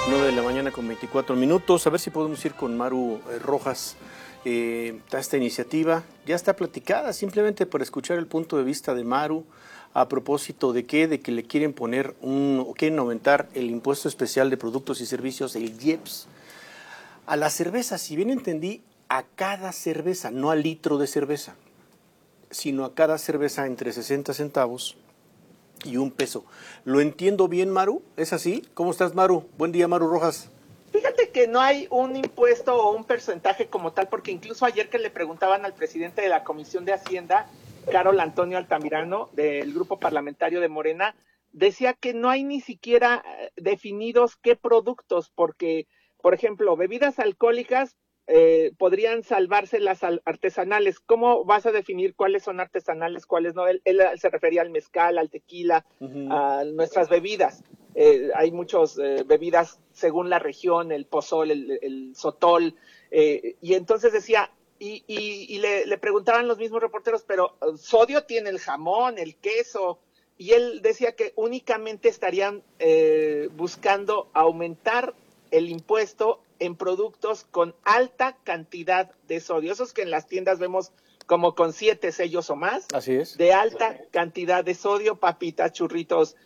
9 de la mañana con 24 minutos. A ver si podemos ir con Maru Rojas. Esta iniciativa ya está platicada, simplemente por escuchar el punto de vista de Maru a propósito de qué, de que le quieren poner o quieren aumentar el impuesto especial de productos y servicios, el IEPS, a la cerveza. Si bien entendí, a cada cerveza, no al litro de cerveza, sino a cada cerveza entre 60 centavos y $1. ¿Lo entiendo bien, Maru? ¿Es así? ¿Cómo estás, Maru? Buen día, Maru Rojas. Fíjate que no hay un impuesto o un porcentaje como tal, porque incluso ayer que le preguntaban al presidente de la Comisión de Hacienda, Carol Antonio Altamirano, del grupo parlamentario de Morena, decía que no hay ni siquiera definidos qué productos, porque, por ejemplo, bebidas alcohólicas podrían salvarse las artesanales. ¿Cómo vas a definir cuáles son artesanales, cuáles no? Él se refería al mezcal, al tequila, a nuestras bebidas. Hay muchas bebidas según la región, el pozol, el sotol, y entonces decía, y le preguntaban los mismos reporteros, pero sodio tiene el jamón, el queso, y él decía que únicamente estarían buscando aumentar el impuesto en productos con alta cantidad de sodio, esos que en las tiendas vemos como con 7 sellos o más. Así es. De alta cantidad de sodio, papitas, churritos,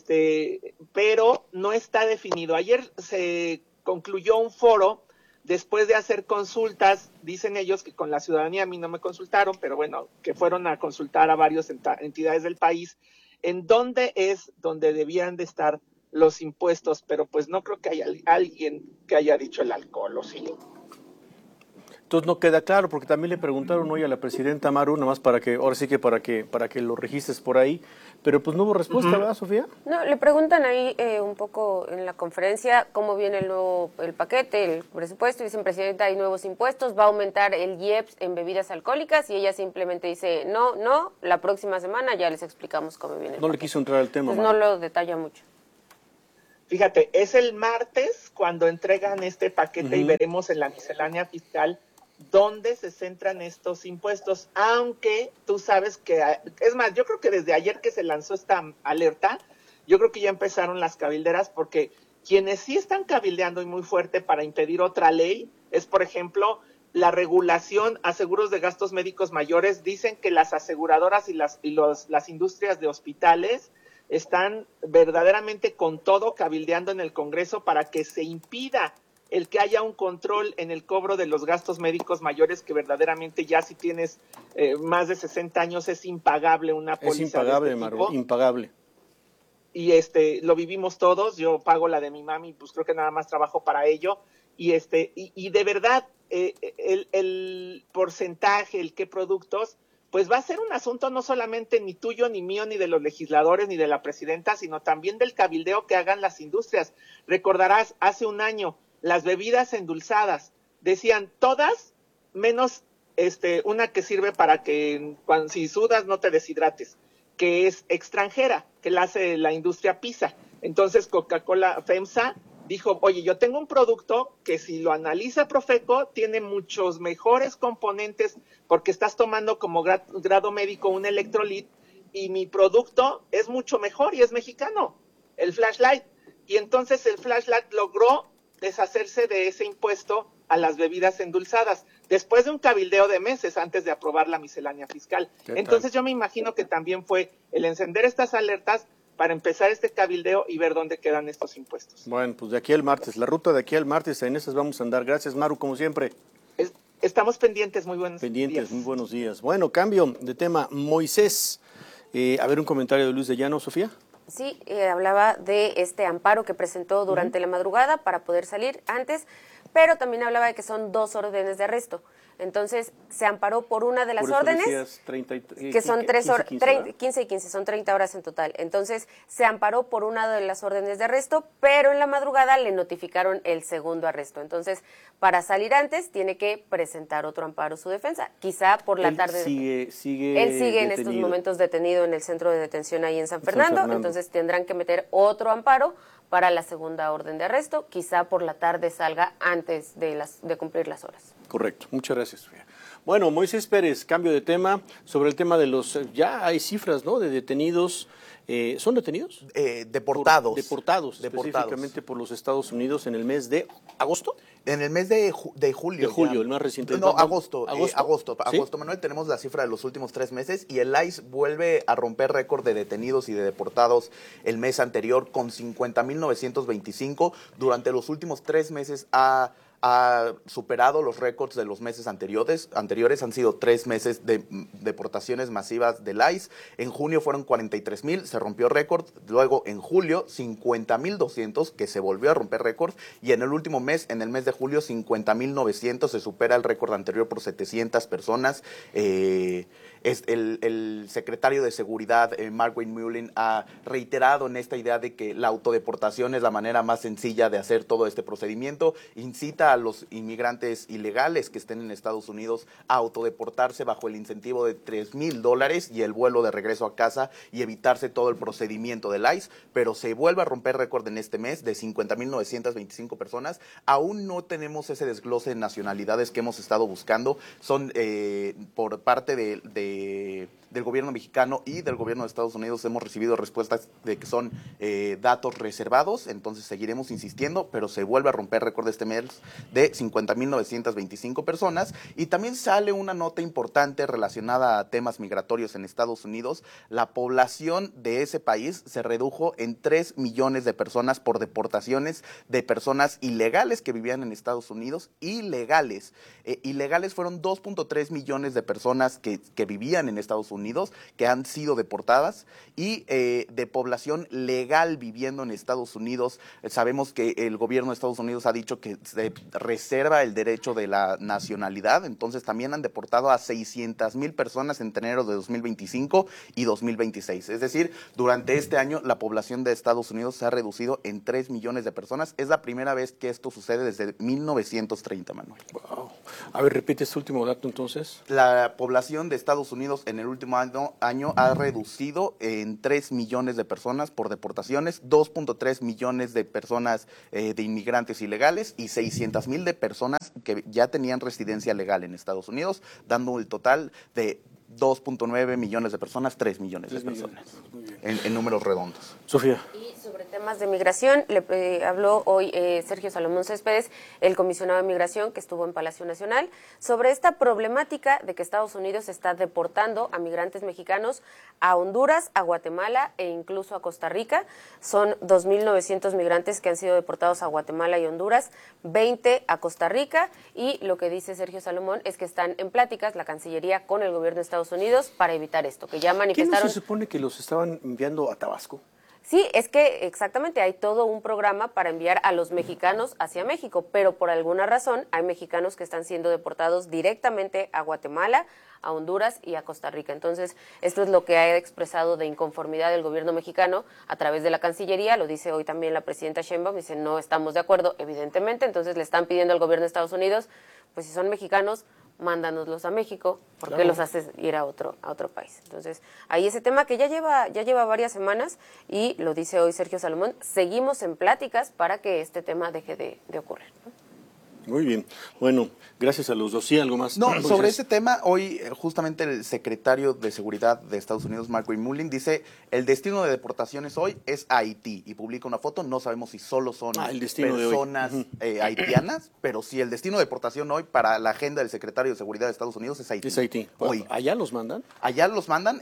pero no está definido. Ayer se concluyó un foro después de hacer consultas, dicen ellos que con la ciudadanía, a mí no me consultaron, pero bueno, que fueron a consultar a varias entidades del país, en dónde es donde debían de estar los impuestos, pero pues no creo que haya alguien que haya dicho el alcohol, ¿o sí? Entonces no queda claro, porque también le preguntaron hoy a la presidenta Maru, nada más para que, ahora sí que para que lo registres por ahí, pero pues no hubo respuesta, ¿verdad, Sofía? No, le preguntan ahí un poco en la conferencia cómo viene el paquete, el presupuesto, y dicen, presidenta, hay nuevos impuestos, va a aumentar el IEPS en bebidas alcohólicas, y ella simplemente dice, no, la próxima semana ya les explicamos cómo viene el No paquete. le quiso entrar al tema, pues Maru. no lo detalla mucho. Fíjate, es el martes cuando entregan este paquete y veremos en la miscelánea fiscal dónde se centran estos impuestos, aunque tú sabes que, es más, yo creo que desde ayer que se lanzó esta alerta, yo creo que ya empezaron las cabilderas, porque quienes sí están cabildeando y muy fuerte para impedir otra ley es, por ejemplo, la regulación a seguros de gastos médicos mayores. Dicen que las aseguradoras y las industrias de hospitales están verdaderamente con todo cabildeando en el Congreso para que se impida el que haya un control en el cobro de los gastos médicos mayores, que verdaderamente ya si tienes más de 60 años es impagable una póliza. Es impagable, de este Maru, tipo. impagable. Y lo vivimos todos, yo pago la de mi mami, pues creo que nada más trabajo para ello, y de verdad el porcentaje, el qué productos, pues va a ser un asunto no solamente ni tuyo, ni mío, ni de los legisladores, ni de la presidenta, sino también del cabildeo que hagan las industrias. Recordarás, hace un año, las bebidas endulzadas, decían todas menos una que sirve para que si sudas no te deshidrates, que es extranjera, que la hace la industria PISA. Entonces Coca-Cola FEMSA dijo, oye, yo tengo un producto que si lo analiza Profeco tiene muchos mejores componentes porque estás tomando como grado médico un electrolit y mi producto es mucho mejor y es mexicano, el Flashlight. Y entonces el Flashlight logró deshacerse de ese impuesto a las bebidas endulzadas, después de un cabildeo de meses antes de aprobar la miscelánea fiscal. Entonces yo me imagino que también fue el encender estas alertas para empezar este cabildeo y ver dónde quedan estos impuestos. Bueno, pues de aquí al martes, la ruta de aquí al martes, en esas vamos a andar. Gracias, Maru, como siempre. Estamos pendientes, muy buenos días. Muy buenos días. Bueno, cambio de tema. Moisés, a ver un comentario de Luis de Llano, Sofía. Sí, hablaba de este amparo que presentó durante la madrugada para poder salir antes, pero también hablaba de que son 2 órdenes de arresto. Entonces, se amparó por una de las órdenes, 30, que son 3 horas, 15 y 15, son 30 horas en total. Entonces, se amparó por una de las órdenes de arresto, pero en la madrugada le notificaron el segundo arresto. Entonces, para salir antes, tiene que presentar otro amparo su defensa. Quizá por la tarde. Él sigue detenido. En estos momentos detenido en el centro de detención ahí en San Fernando. Entonces, tendrán que meter otro amparo para la segunda orden de arresto. Quizá por la tarde salga antes de cumplir las horas. Correcto. Muchas gracias, Sofía. Bueno, Moisés Pérez, cambio de tema, sobre el tema de ya hay cifras, ¿no?, de detenidos ¿Son detenidos? Deportados. Deportados, específicamente por los Estados Unidos en el mes de agosto. En el mes de julio. De julio, el más reciente. No, agosto. ¿Sí? Manuel, tenemos la cifra de los últimos 3 meses y el ICE vuelve a romper récord de detenidos y de deportados el mes anterior con 50.925. Durante los últimos 3 meses ha superado los récords de los meses anteriores. Han sido 3 meses de deportaciones masivas del ICE. En junio fueron 43.000, se rompió récord. Luego en julio 50.200, que se volvió a romper récord. Y en el último mes, en el mes de julio, 50.900, se supera el récord anterior por 700 personas. El secretario de Seguridad, Mark Wayne Mullin, ha reiterado en esta idea de que la autodeportación es la manera más sencilla de hacer todo este procedimiento. Incita a los inmigrantes ilegales que estén en Estados Unidos a autodeportarse bajo el incentivo de $3,000 y el vuelo de regreso a casa y evitarse todo el procedimiento del ICE, pero se vuelve a romper récord en este mes de 50.925 personas. Aún no tenemos ese desglose de nacionalidades que hemos estado buscando. Son por parte del gobierno mexicano y del gobierno de Estados Unidos hemos recibido respuestas de que son datos reservados, entonces seguiremos insistiendo, pero se vuelve a romper récord este mes de 50.925 personas. Y también sale una nota importante relacionada a temas migratorios en Estados Unidos. La población de ese país se redujo en 3 millones de personas por deportaciones de personas ilegales que vivían en Estados Unidos. Ilegales fueron 2.3 millones de personas que vivían en Estados Unidos, que han sido deportadas, y de población legal viviendo en Estados Unidos. Sabemos que el gobierno de Estados Unidos ha dicho que se reserva el derecho de la nacionalidad, entonces también han deportado a 600,000 personas entre enero de 2025 y 2026. Es decir, durante este año la población de Estados Unidos se ha reducido en 3 millones de personas. Es la primera vez que esto sucede desde 1930, Manuel. Wow. A ver, repite este último dato entonces. La población de Estados Unidos en el último año ha reducido en 3 millones de personas por deportaciones, 2.3 millones de personas de inmigrantes ilegales y 600,000 de personas que ya tenían residencia legal en Estados Unidos, dando el total de 2.9 millones de personas, 3 millones de personas, en números redondos. Sofía. Y sobre temas de migración, le habló hoy Sergio Salomón Céspedes, el comisionado de migración que estuvo en Palacio Nacional, sobre esta problemática de que Estados Unidos está deportando a migrantes mexicanos a Honduras, a Guatemala e incluso a Costa Rica. Son 2.900 migrantes que han sido deportados a Guatemala y Honduras, 20 a Costa Rica, y lo que dice Sergio Salomón es que están en pláticas la Cancillería con el gobierno de Estados Unidos para evitar esto, que ya manifestaron. ¿Quién no se supone que los estaban enviando a Tabasco? Sí, es que exactamente hay todo un programa para enviar a los mexicanos hacia México, pero por alguna razón hay mexicanos que están siendo deportados directamente a Guatemala, a Honduras y a Costa Rica. Entonces, esto es lo que ha expresado de inconformidad el gobierno mexicano a través de la Cancillería. Lo dice hoy también la presidenta Sheinbaum, dice no estamos de acuerdo, evidentemente. Entonces le están pidiendo al gobierno de Estados Unidos, pues si son mexicanos, mándanoslos a México, ¿por qué los haces ir a otro país? Entonces, ahí ese tema que ya lleva varias semanas, y lo dice hoy Sergio Salomón, seguimos en pláticas para que este tema deje de ocurrir, ¿no? Muy bien. Bueno, gracias a los dos. ¿Sí, algo más? No, sobre ese tema, hoy justamente el secretario de Seguridad de Estados Unidos, Mark Wayne Mullin, dice, el destino de deportaciones hoy es Haití, y publica una foto. No sabemos si solo son personas haitianas, pero sí, el destino de deportación hoy para la agenda del secretario de Seguridad de Estados Unidos es Haití. Es Haití. Hoy. ¿Allá los mandan? Allá los mandan,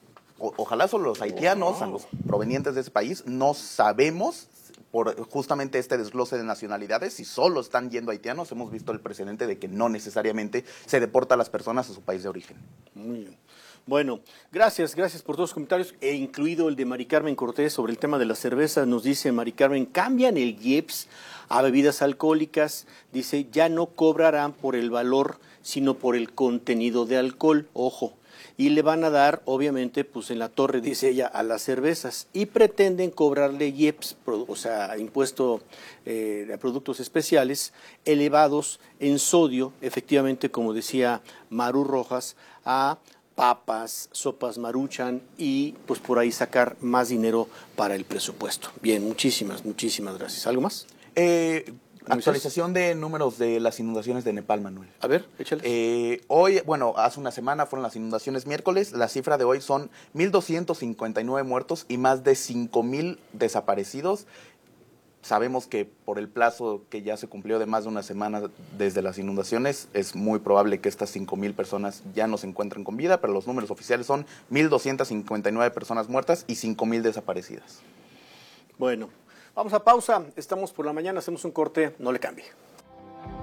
ojalá solo los haitianos, a los provenientes de ese país. No sabemos, por justamente este desglose de nacionalidades, si solo están yendo haitianos. Hemos visto el precedente de que no necesariamente se deporta a las personas a su país de origen. Muy bien. Bueno, gracias por todos los comentarios, incluido el de Mari Carmen Cortés sobre el tema de la cerveza. Nos dice Mari Carmen, cambian el IEPS a bebidas alcohólicas. Dice, ya no cobrarán por el valor, sino por el contenido de alcohol. Ojo. Y le van a dar, obviamente, pues en la torre, dice ella, a las cervezas, y pretenden cobrarle IEPS, o sea, impuesto a productos especiales, elevados en sodio, efectivamente, como decía Maru Rojas, a papas, sopas Maruchan, y pues por ahí sacar más dinero para el presupuesto. Bien, muchísimas gracias. ¿Algo más? Actualización de números de las inundaciones de Nepal, Manuel. A ver, échale. Hoy, bueno, hace una semana fueron las inundaciones miércoles. La cifra de hoy son 1,259 muertos y más de 5,000 desaparecidos. Sabemos que por el plazo que ya se cumplió de más de una semana desde las inundaciones, es muy probable que estas 5,000 personas ya no se encuentren con vida, pero los números oficiales son 1,259 personas muertas y 5,000 desaparecidas. Bueno, vamos a pausa. Estamos por la mañana, hacemos un corte, no le cambie.